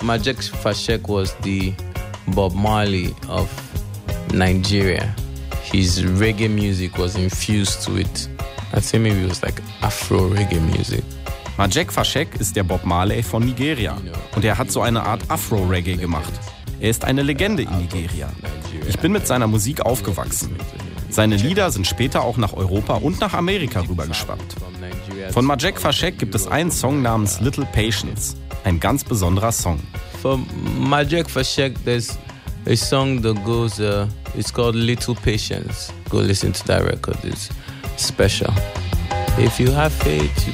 Majek Fashek was the Bob Marley of Nigeria. His reggae music was infused to it. I'd say maybe it was like Afro-Reggae music. Majek Fashek ist der Bob Marley von Nigeria und er hat so eine Art Afro-Reggae gemacht. Er ist eine Legende in Nigeria. Ich bin mit seiner Musik aufgewachsen. Seine Lieder sind später auch nach Europa und nach Amerika rübergeschwappt. Von Majek Fashek gibt es einen Song namens Little Patience, ein ganz besonderer Song. For Majek Fashek, there's a song that goes, it's called Little Patience. Go listen to that record, it's special. If you have faith, you